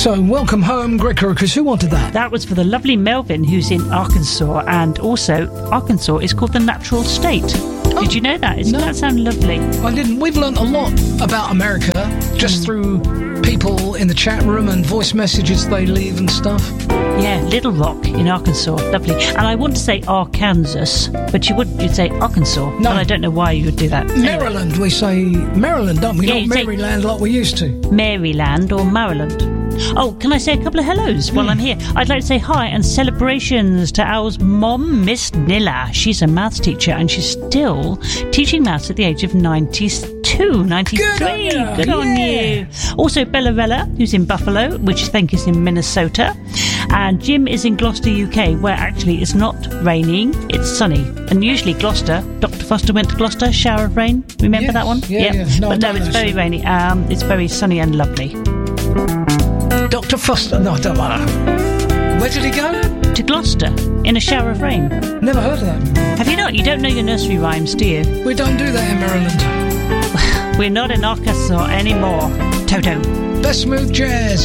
So, welcome home, Greg Crocus. Who wanted that? That was for the lovely Melvin, who's in Arkansas, and also Arkansas is called the natural state. Did you know that? Doesn't that sound lovely? I didn't. We've learnt a lot about America just through people in the chat room and voice messages they leave and stuff. Yeah, Little Rock in Arkansas. Lovely. And I want to say Arkansas, but you'd say Arkansas. No. But I don't know why you would do that. Maryland, anyway. We say Maryland, don't we? Yeah, not Maryland like we used to. Maryland or Maryland. Oh, can I say a couple of hellos while I'm here? I'd like to say hi and celebrations to Al's mom, Miss Nilla. She's a maths teacher and she's still teaching maths at the age of 92, 93. Good on you. Also, Bellarella, who's in Buffalo, which I think is in Minnesota. And Jim is in Gloucester, UK, where actually it's not raining, it's sunny. And usually Gloucester, Dr. Foster went to Gloucester, shower of rain. Remember that one? Yeah. No, but no, it's very rainy. It's very sunny and lovely. Dr. Foster, no, I don't matter. Where did he go? To Gloucester, in a shower of rain. Never heard of that. Have you not? You don't know your nursery rhymes, do you? We don't do that in Maryland. We're not in Arkansas anymore. Toto. Best smooth jazz.